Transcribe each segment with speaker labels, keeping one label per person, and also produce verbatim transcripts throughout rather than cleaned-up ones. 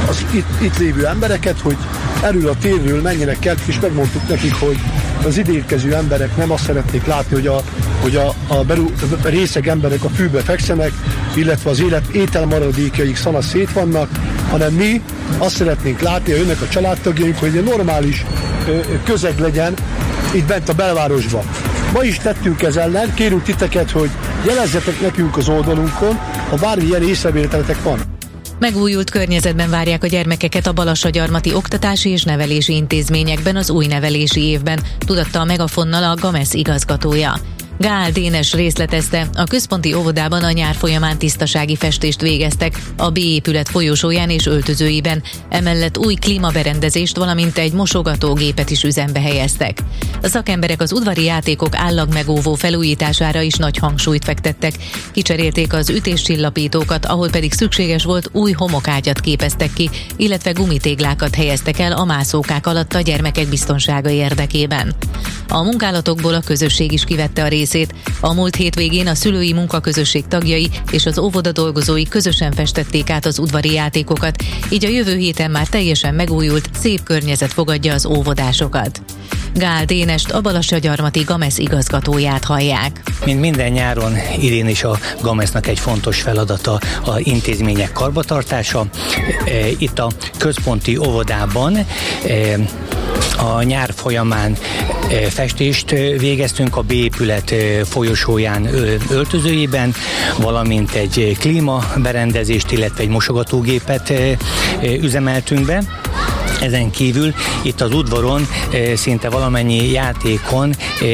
Speaker 1: az itt, itt lévő embereket, hogy erről a térről menjenek el, és megmondtuk nekik, hogy az idérkező emberek nem azt szeretnék látni, hogy a, hogy a, a, beru, a részeg emberek a fűbe fekszenek, illetve az élet ételmaradékjaik szana szét vannak, hanem mi azt szeretnénk látni, hogy jönnek a családtagjaink, hogy egy normális ö, közeg legyen itt bent a belvárosban. Ma is tettünk ez ellen, kérünk titeket, hogy jelezzetek nekünk az oldalunkon, ha bármilyen észrevételetek van.
Speaker 2: Megújult környezetben várják a gyermekeket a Balassagyarmati oktatási és nevelési intézményekben az új nevelési évben, tudatta a Megafonnal a Gamesz igazgatója. Gál Dénes részletezte, a központi óvodában a nyár folyamán tisztasági festést végeztek a B épület folyosóján és öltözőiben, emellett új klímaberendezést, valamint egy mosogatógépet is üzembe helyeztek. A szakemberek az udvari játékok állagmegóvó felújítására is nagy hangsúlyt fektettek. Kicserélték az ütéscsillapítókat, ahol pedig szükséges volt, új homokágyat képeztek ki, illetve gumitéglákat helyeztek el a mászókák alatt a gyermekek biztonsága érdekében. A munkálatokból a közösség is kivette a részét. A múlt hétvégén a szülői munkaközösség tagjai és az óvoda dolgozói közösen festették át az udvari játékokat, így a jövő héten már teljesen megújult, szép környezet fogadja az óvodásokat. Gál Dénest, a Balassagyarmati Gamesz igazgatóját hallják.
Speaker 3: Mint minden nyáron, idén is a Gamesznak egy fontos feladata a intézmények karbantartása. Itt a központi óvodában a nyár folyamán festést végeztünk a B épület folyosóján öltözőjében, valamint egy klímaberendezést, illetve egy mosogatógépet üzemeltünk be. Ezen kívül itt az udvaron szinte valamennyi játékon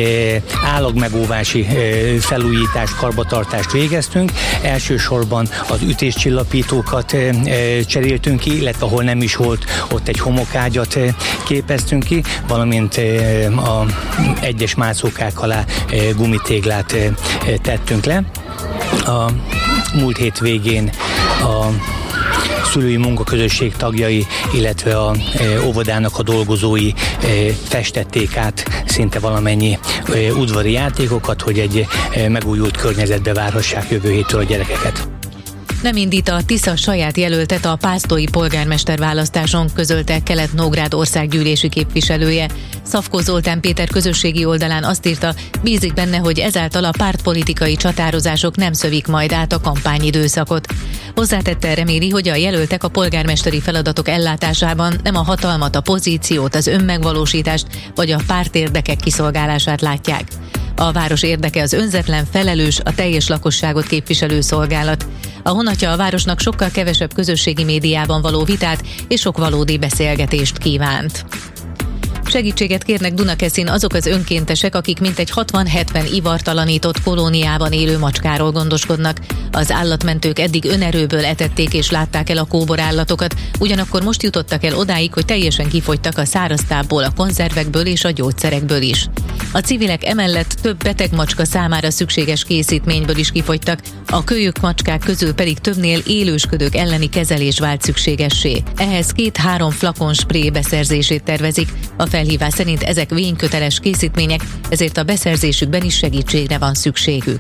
Speaker 3: állagmegóvási felújítást, karbantartást végeztünk. Elsősorban az ütéscsillapítókat cseréltünk ki, illetve ahol nem is volt, ott egy homokágyat képeztünk ki, valamint a egyes mászókák alá gumitéglát tettünk le. A múlt hétvégén a szülői munkaközösség tagjai, illetve a e, óvodának a dolgozói e, festették át szinte valamennyi e, udvari játékokat, hogy egy e, megújult környezetbe várhassák jövő héttől a gyerekeket.
Speaker 2: Nem indít a Tisza saját jelöltet a pásztói polgármester választáson, közölte Kelet-Nógrád országgyűlési képviselője. Szafkó Zoltán Péter közösségi oldalán azt írta, bízik benne, hogy ezáltal a pártpolitikai csatározások nem szövik majd át a kampányidőszakot. Hozzátette, reméli, hogy a jelöltek a polgármesteri feladatok ellátásában nem a hatalmat, a pozíciót, az önmegvalósítást vagy a pártérdekek kiszolgálását látják. A város érdeke az önzetlen, felelős, a teljes lakosságot képviselő szolgálat. A honatja a városnak sokkal kevesebb közösségi médiában való vitát és sok valódi beszélgetést kívánt. Segítséget kérnek Dunakeszin azok az önkéntesek, akik mintegy hatvan-hetven ivartalanított kolóniában élő macskáról gondoskodnak. Az állatmentők eddig önerőből etették és látták el a kóborállatokat, ugyanakkor most jutottak el odáig, hogy teljesen kifogytak a száraztából, a konzervekből és a gyógyszerekből is. A civilek emellett több beteg macska számára szükséges készítményből is kifogytak, a kölyök macskák közül pedig többnél élősködők elleni kezelés vált szükségessé. Ehhez két-három flakon spré beszerzését tervezik. A felhívás szerint ezek vényköteles készítmények, ezért a beszerzésükben is segítségre van szükségük.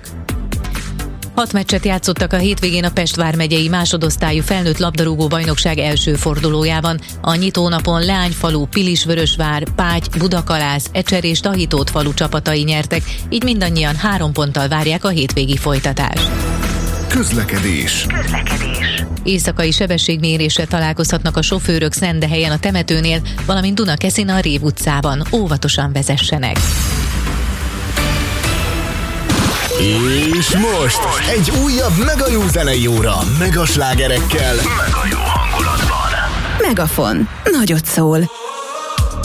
Speaker 2: Hat meccset játszottak a hétvégén a Pest vármegyei másodosztályú felnőtt labdarúgó bajnokság első fordulójában. A nyitónapon Leányfalu, Pilisvörösvár, Págy, Budakalász, Ecser és Tahitót falu csapatai nyertek, így mindannyian három ponttal várják a hétvégi folytatást.
Speaker 4: Közlekedés. Közlekedés.
Speaker 2: Éjszakai sebességmérésre találkozhatnak a sofőrök Szendehelyen a temetőnél, valamint Dunakeszin a Rév utcában. Óvatosan vezessenek.
Speaker 4: És most egy újabb mega jó zenei óra, mega slágerekkel, mega jó hangulatban.
Speaker 5: Megafon. Nagyot szól.